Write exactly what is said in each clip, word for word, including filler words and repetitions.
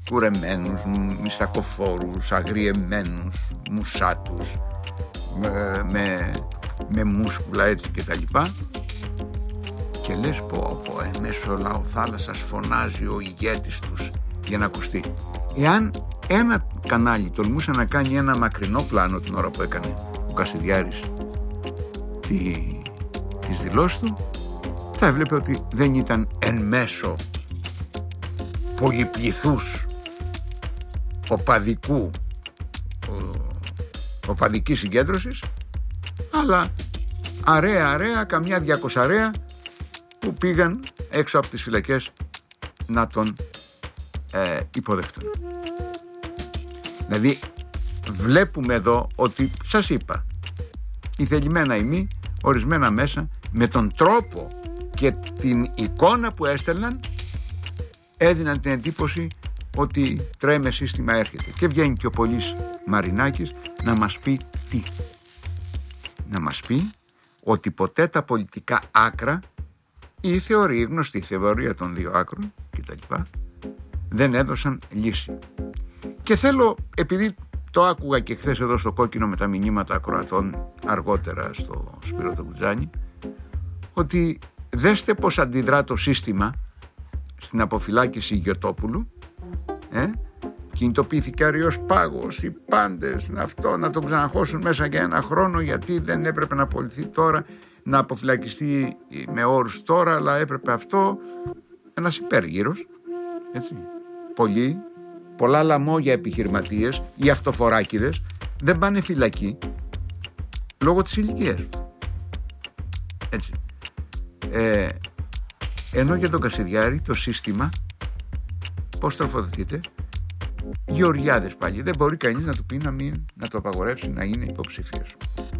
κουρεμένους, μιστακοφόρους, αγριεμένους, μουσάτους, με, με, με μούσκουλα έτσι και τα λοιπά. Και λες πω, πω ε, μέσω λαοθάλασσας φωνάζει ο ηγέτης τους για να ακουστεί. Εάν ένα κανάλι τολμούσε να κάνει ένα μακρινό πλάνο την ώρα που έκανε ο Κασιδιάρης τη, τις δηλώσεις του, θα έβλεπε ότι δεν ήταν εν μέσω πολυπληθούς οπαδικού οπαδικής συγκέντρωσης, αλλά αρέα αρέα, καμιά διακοσαρέα που πήγαν έξω από τις φυλακές να τον ε, υποδεχτούν. Δηλαδή βλέπουμε εδώ ότι, σας είπα, ηθελημένα ημί, ορισμένα μέσα, με τον τρόπο και την εικόνα που έστελναν, έδιναν την εντύπωση ότι τρέμε σύστημα έρχεται. Και βγαίνει και ο Πολύς Μαρινάκης να μας πει τι? Να μας πει ότι ποτέ τα πολιτικά άκρα, η θεωρία, η γνωστή θεωρία των δύο άκρων κτλ, δεν έδωσαν λύση. Και θέλω, επειδή το άκουγα και χθες εδώ στο Κόκκινο με τα μηνύματα ακροατών αργότερα στο Σπύρο τον Κουτζάνη, ότι δέστε πως αντιδρά το σύστημα στην αποφυλάκηση Γιωτόπουλου. ε? Κινητοποιήθηκε αραιός πάγος, οι πάντες αυτό, να τον ξαναχώσουν μέσα για ένα χρόνο, γιατί δεν έπρεπε να απολυθεί τώρα, να αποφυλακιστεί με όρους τώρα, αλλά έπρεπε αυτό. Ένας υπέργυρος, έτσι. Πολλοί, πολλά λαμόγια επιχειρηματίες ή αυτοφοράκηδες δεν πάνε φυλακή λόγω της ηλικίας. Έτσι. Ε, ενώ για τον Κασιδιάρη το σύστημα, πώς τροφοδοτείται? Γεωργιάδες πάλι. Δεν μπορεί κανείς να του πει να, μην, να το απαγορεύσει να είναι υποψήφιος.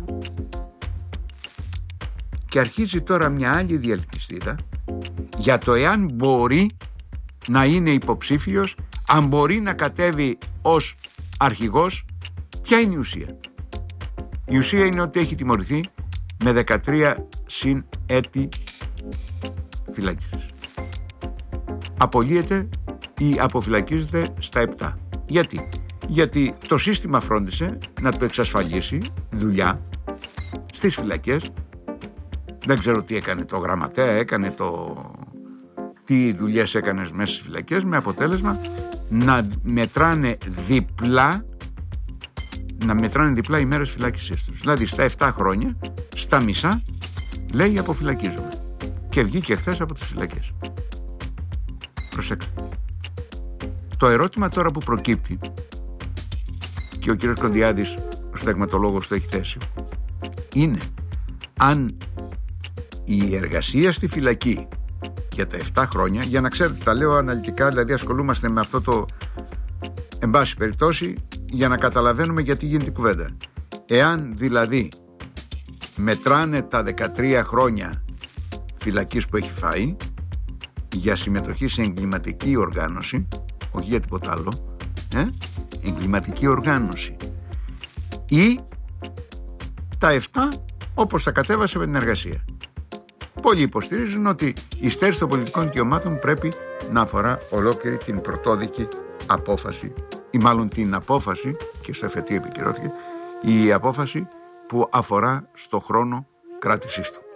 Και αρχίζει τώρα μια άλλη διελκυστίδα για το εάν μπορεί να είναι υποψήφιος, αν μπορεί να κατέβει ως αρχηγός. Ποια είναι η ουσία? Η ουσία είναι ότι έχει τιμωρηθεί με δεκατρία συν έτη φυλάκισης. Απολύεται ή αποφυλακίζεται στα επτά. Γιατί? Γιατί το σύστημα φρόντισε να του εξασφαλίσει δουλειά στις φυλακές. Δεν ξέρω τι έκανε το γραμματέα, έκανε το... τι δουλειές έκανες μέσα στις φυλακές, με αποτέλεσμα να μετράνε διπλά να μετράνε διπλά οι μέρες φυλάκισης τους. Δηλαδή στα επτά χρόνια, στα μισά λέει αποφυλακίζομαι. Και βγήκε χθες από τις φυλακές. Προσέξτε. Το ερώτημα τώρα που προκύπτει, και ο κύριος Κοντιάδης, ο συνταγματολόγος, το έχει θέσει, είναι αν η εργασία στη φυλακή για τα επτά χρόνια, για να ξέρετε, τα λέω αναλυτικά, δηλαδή ασχολούμαστε με αυτό το, εν πάση περιπτώσει, για να καταλαβαίνουμε γιατί γίνεται η κουβέντα. Εάν δηλαδή μετράνε τα δεκατρία χρόνια φυλακής που έχει φάει για συμμετοχή σε εγκληματική οργάνωση, όχι για τίποτα άλλο, ε? εγκληματική οργάνωση, ή τα επτά όπως τα κατέβασε με την εργασία. Πολλοί υποστηρίζουν ότι η στέρηση των πολιτικών δικαιωμάτων πρέπει να αφορά ολόκληρη την πρωτόδικη απόφαση, ή μάλλον την απόφαση, και στο εφετείο επικυρώθηκε, η απόφαση που αφορά στο χρόνο κράτησής του.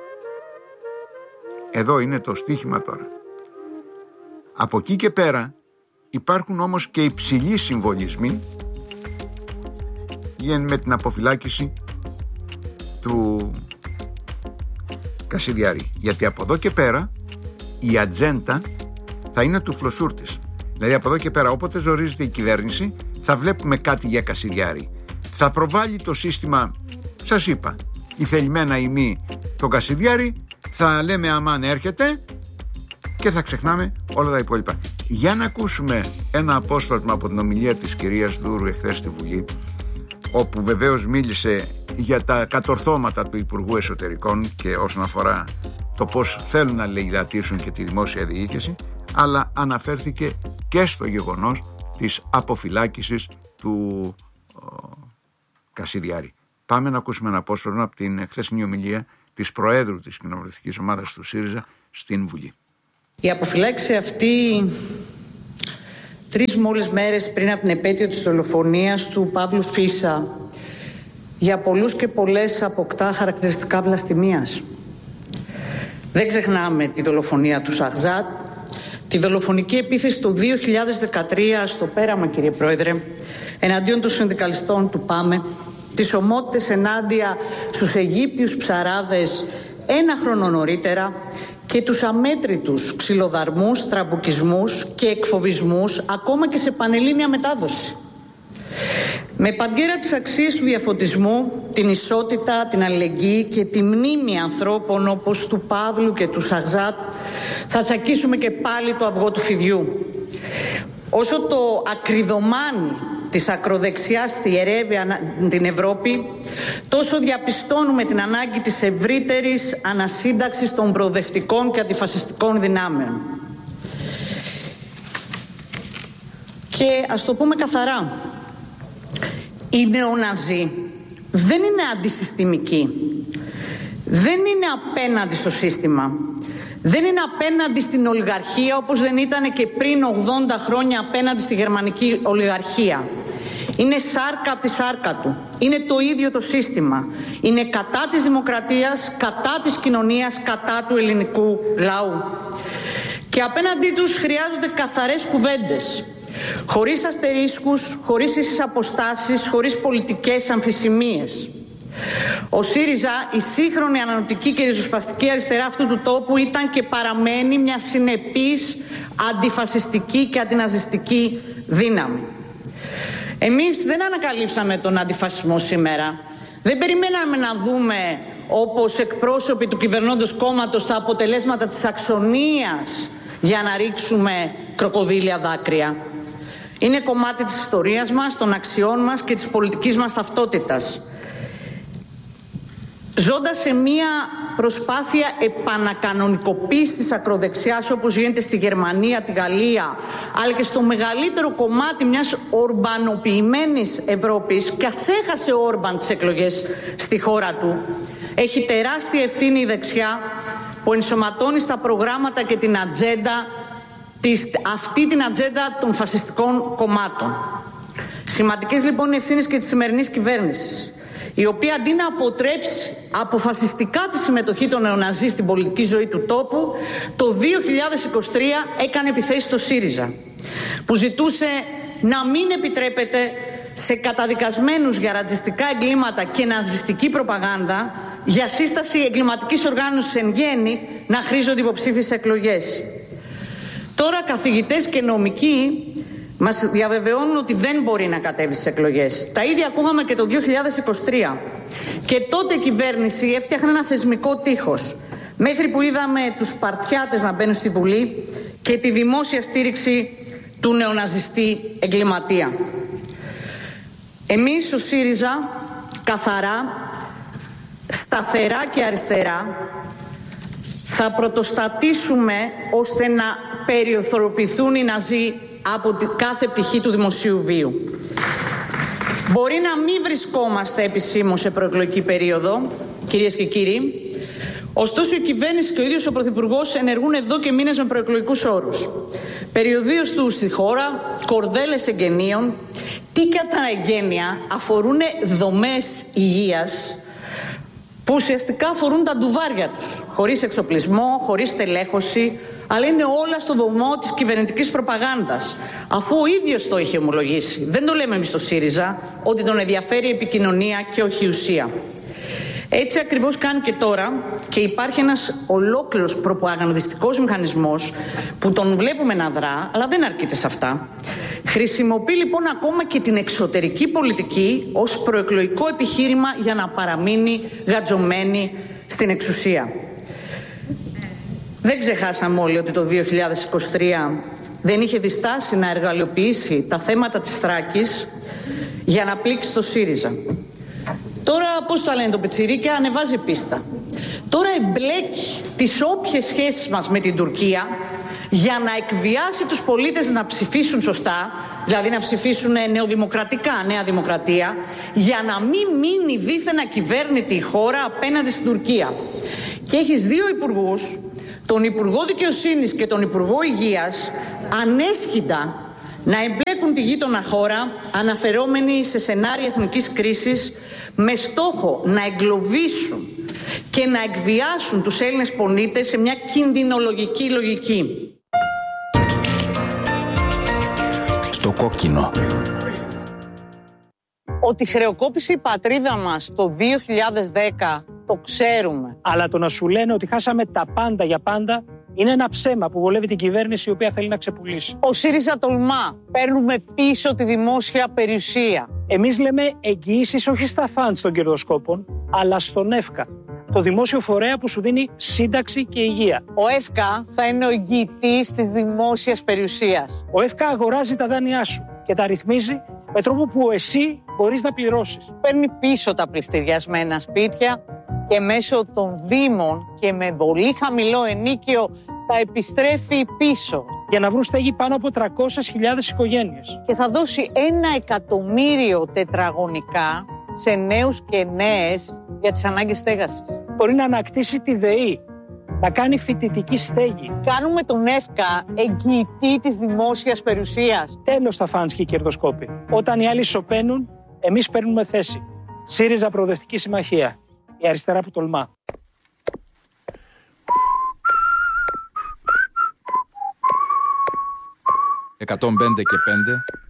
Εδώ είναι το στίχημα τώρα. Από εκεί και πέρα υπάρχουν όμως και υψηλοί συμβολισμοί με την αποφυλάκηση του Κασιδιάρη. Γιατί από εδώ και πέρα η ατζέντα θα είναι του Φλωσούρτης. Δηλαδή από εδώ και πέρα, όποτε ζορίζεται η κυβέρνηση, θα βλέπουμε κάτι για Κασιδιάρη. Θα προβάλλει το σύστημα, σας είπα, η θελημένα ή μη τον Κασιδιάρη, θα λέμε αμάν έρχεται και θα ξεχνάμε όλα τα υπόλοιπα. Για να ακούσουμε ένα απόσπασμα από την ομιλία της κυρίας Δούρου εχθές στη Βουλή, όπου βεβαίως μίλησε για τα κατορθώματα του Υπουργού Εσωτερικών και όσον αφορά το πώς θέλουν να λαιλατίσουν και τη δημόσια διοίκηση, αλλά αναφέρθηκε και στο γεγονός της αποφυλάκησης του ο, Κασιδιάρη. Πάμε να ακούσουμε ένα απόσπασμα από την χθεσινή ομιλία της Προέδρου της Κοινοβουλευτικής Ομάδας του ΣΥΡΙΖΑ στην Βουλή. Η αποφυλάξη αυτή τρεις μόλις μέρες πριν από την επέτειο της δολοφονίας του Παύλου Φίσα, για πολλούς και πολλές αποκτά χαρακτηριστικά βλαστημίας. Δεν ξεχνάμε τη δολοφονία του Σαχζάτ, τη δολοφονική επίθεση το δύο χιλιάδες δεκατρία στο Πέραμα, κύριε Πρόεδρε, εναντίον των συνδικαλιστών του ΠΑΜΕ, τις ομότητες ενάντια στους Αιγύπτιους ψαράδες ένα χρόνο νωρίτερα και τους αμέτρητους ξυλοδαρμούς, τραμπουκισμούς και εκφοβισμούς ακόμα και σε πανελλήνια μετάδοση. Με παντιέρα τις αξίες του διαφωτισμού, την ισότητα, την αλληλεγγύη και τη μνήμη ανθρώπων όπως του Παύλου και του Σαχζάτ θα τσακίσουμε και πάλι το αυγό του φιδιού. Όσο το ακριδομάνι της ακροδεξιάς θιερεύει την Ευρώπη, τόσο διαπιστώνουμε την ανάγκη της ευρύτερης ανασύνταξης των προοδευτικών και αντιφασιστικών δυνάμεων. Και ας το πούμε καθαρά, οι νεοναζί δεν είναι αντισυστημικοί, δεν είναι απέναντι στο σύστημα, δεν είναι απέναντι στην ολιγαρχία όπως δεν ήταν και πριν ογδόντα χρόνια απέναντι στη γερμανική ολιγαρχία. Είναι σάρκα από τη σάρκα του. Είναι το ίδιο το σύστημα. Είναι κατά της δημοκρατίας, κατά της κοινωνίας, κατά του ελληνικού λαού. Και απέναντί τους χρειάζονται καθαρές κουβέντες. Χωρίς αστερίσκους, χωρίς ίσες αποστάσεις, χωρίς πολιτικές αμφισημίες. Ο ΣΥΡΙΖΑ, η σύγχρονη ανανοτική και ριζοσπαστική αριστερά αυτού του τόπου, ήταν και παραμένει μια συνεπής αντιφασιστική και αντιναζιστική δύναμη. Εμείς δεν ανακαλύψαμε τον αντιφασισμό σήμερα. Δεν περιμέναμε να δούμε, όπως εκπρόσωποι του κυβερνώντος κόμματος, τα αποτελέσματα της αξονίας για να ρίξουμε κροκοδίλια δάκρυα. Είναι κομμάτι της ιστορίας μας, των αξιών μας και της πολιτικής μας ταυτότητας. Ζώντας σε μία προσπάθεια επανακανονικοποίησης της ακροδεξιάς όπως γίνεται στη Γερμανία, τη Γαλλία, αλλά και στο μεγαλύτερο κομμάτι μιας ορμπανοποιημένης Ευρώπης, και ας έχασε ο Όρμπαν τις εκλογές στη χώρα του, έχει τεράστια ευθύνη η δεξιά που ενσωματώνει στα προγράμματα και την ατζέντα της, αυτή την ατζέντα των φασιστικών κομμάτων. Σημαντικές λοιπόν οι ευθύνες και της σημερινής κυβέρνησης, η οποία αντί να αποτρέψει αποφασιστικά τη συμμετοχή των νεοναζί στην πολιτική ζωή του τόπου, το δύο χιλιάδες είκοσι τρία έκανε επιθέσεις στο ΣΥΡΙΖΑ, που ζητούσε να μην επιτρέπεται σε καταδικασμένους για ρατσιστικά εγκλήματα και ναζιστική προπαγάνδα, για σύσταση εγκληματικής οργάνωσης εν γέννη, να χρήζονται υποψήφιες εκλογές. Τώρα καθηγητές και νομικοί μας διαβεβαιώνουν ότι δεν μπορεί να κατέβει στις εκλογές. Τα ίδια ακούγαμε και το δύο χιλιάδες είκοσι τρία. Και τότε η κυβέρνηση έφτιαχνε ένα θεσμικό τείχος, μέχρι που είδαμε τους Σπαρτιάτες να μπαίνουν στη Βουλή και τη δημόσια στήριξη του νεοναζιστή εγκληματία. Εμείς ο ΣΥΡΙΖΑ καθαρά, σταθερά και αριστερά θα πρωτοστατήσουμε ώστε να περιοθωροποιηθούν οι Ναζί από την κάθε πτυχή του δημοσίου βίου. Μπορεί να μην βρισκόμαστε επισήμως σε προεκλογική περίοδο, κυρίες και κύριοι, ωστόσο η κυβέρνηση και ο ίδιος ο Πρωθυπουργός ενεργούν εδώ και μήνες με προεκλογικούς όρους. Περιοδίως του στη χώρα, κορδέλες εγγενείων, τι κατά εγγένεια αφορούν δομές υγείας που ουσιαστικά αφορούν τα ντουβάρια τους, χωρίς εξοπλισμό, χωρίς στελέχωση, αλλά είναι όλα στο βωμό της κυβερνητικής προπαγάνδας, αφού ο ίδιος το είχε ομολογήσει. Δεν το λέμε εμείς στο ΣΥΡΙΖΑ, ότι τον ενδιαφέρει η επικοινωνία και όχι η ουσία. Έτσι ακριβώς κάνει και τώρα, και υπάρχει ένας ολόκληρος προπαγανδιστικός μηχανισμός που τον βλέπουμε να δρά, αλλά δεν αρκείται σε αυτά. Χρησιμοποιεί λοιπόν ακόμα και την εξωτερική πολιτική ως προεκλογικό επιχείρημα για να παραμείνει γατζωμένη στην εξουσία. Δεν ξεχάσαμε όλοι ότι το δύο χιλιάδες είκοσι τρία δεν είχε διστάσει να εργαλειοποιήσει τα θέματα της Θράκης για να πλήξει το ΣΥΡΙΖΑ. Τώρα, πώς τα λένε το πιτσιρίκια, ανεβάζει πίστα. Τώρα εμπλέκει τις όποιες σχέσεις μας με την Τουρκία για να εκβιάσει τους πολίτες να ψηφίσουν σωστά, δηλαδή να ψηφίσουν νεοδημοκρατικά, νέα δημοκρατία, για να μην μείνει δίθεν ακυβέρνητη η χώρα απέναντι στην Τουρκία. Και έχεις δύο υπουργούς, τον Υπουργό Δικαιοσύνης και τον Υπουργό Υγείας, ανέσχυντα να εμπλέκουν τη γείτονα χώρα αναφερόμενοι σε σενάρια εθνικής κρίσης με στόχο να εγκλωβίσουν και να εκβιάσουν τους Έλληνες πολίτες σε μια κινδυνολογική λογική. Στο κόκκινο. Ότι χρεοκόπησε η πατρίδα μας το δύο χιλιάδες δέκα το ξέρουμε. Αλλά το να σου λένε ότι χάσαμε τα πάντα για πάντα είναι ένα ψέμα που βολεύει την κυβέρνηση η οποία θέλει να ξεπουλήσει. Ο ΣΥΡΙΖΑ τολμά. Παίρνουμε πίσω τη δημόσια περιουσία. Εμείς λέμε εγγυήσεις όχι στα φαντς των κερδοσκόπων, αλλά στον ΕΦΚΑ, το δημόσιο φορέα που σου δίνει σύνταξη και υγεία. Ο ΕΦΚΑ θα είναι ο εγγυητής της δημόσιας περιουσίας. Ο ΕΦΚΑ αγοράζει τα δάνειά σου και τα ρυθμίζει με τρόπο που εσύ μπορείς να πληρώσεις. Παίρνει πίσω τα πληστηριασμένα σπίτια και μέσω των δήμων και με πολύ χαμηλό ενίκιο τα επιστρέφει πίσω. Για να βρουν στέγη πάνω από τριακόσιες χιλιάδες οικογένειες. Και θα δώσει ένα εκατομμύριο τετραγωνικά σε νέους και νέες για τις ανάγκες στέγασης. Μπορεί να ανακτήσει τη ΔΕΗ, να κάνει φοιτητική στέγη. Κάνουμε τον ΕΦΚΑ εγγυητή της δημόσιας περιουσίας. Τέλος τα φαντς και οι κερδοσκόποι. Όταν οι άλλοι σωπαίνουν, εμείς παίρνουμε θέση. ΣΥΡΙΖΑ Προοδευτική Συμμαχία. Η αριστερά που τολμά. εκατόν πέντε και πέντε